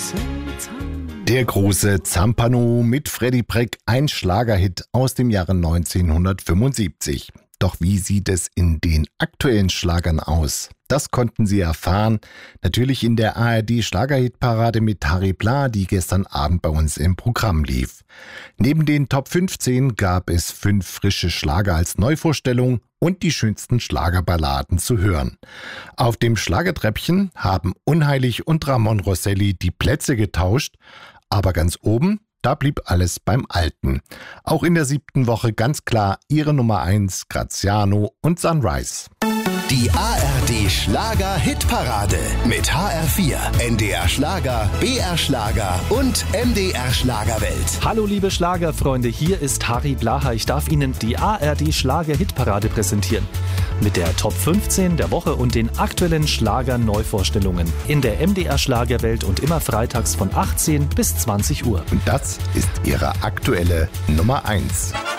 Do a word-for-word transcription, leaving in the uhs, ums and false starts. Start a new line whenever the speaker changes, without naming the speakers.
Der große Zampano mit Freddie Breck, ein Schlagerhit aus dem Jahre neunzehnhundertfünfundsiebzig. Doch wie sieht es in den aktuellen Schlagern aus? Das konnten Sie erfahren, natürlich in der A R D Schlagerhitparade mit Harry Bla, die gestern Abend bei uns im Programm lief. Neben den Top fünfzehn gab es fünf frische Schlager als Neuvorstellung und die schönsten Schlagerballaden zu hören. Auf dem Schlagertreppchen haben Unheilig und Ramon Rosselli die Plätze getauscht, aber ganz oben, da blieb alles beim Alten. Auch in der siebten Woche ganz klar ihre Nummer eins, Graziano und Sunrise.
Die A R D Schlager Hitparade mit H R vier, N D R Schlager, B R Schlager und M D R Schlagerwelt.
Hallo liebe Schlagerfreunde, hier ist Harry Blaha. Ich darf Ihnen die A R D Schlager Hitparade präsentieren. Mit der Top fünfzehn der Woche und den aktuellen Schlager-Neuvorstellungen in der M D R Schlagerwelt und immer freitags von achtzehn bis zwanzig Uhr.
Und das ist Ihre aktuelle Nummer eins.